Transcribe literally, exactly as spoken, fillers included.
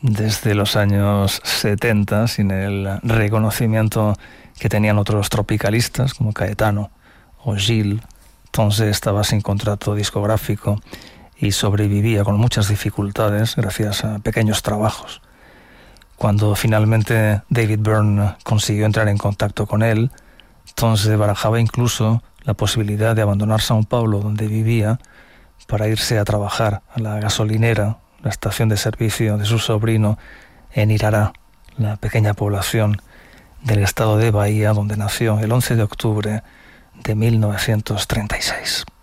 desde los años setenta, sin el reconocimiento que tenían otros tropicalistas como Caetano o Gil. Entonces estaba sin contrato discográfico y sobrevivía con muchas dificultades gracias a pequeños trabajos. Cuando finalmente David Byrne consiguió entrar en contacto con él, entonces barajaba incluso la posibilidad de abandonar São Paulo, donde vivía, para irse a trabajar a la gasolinera, la estación de servicio de su sobrino en Irará, la pequeña población del estado de Bahía, donde nació el once de octubre de mil novecientos treinta y seis.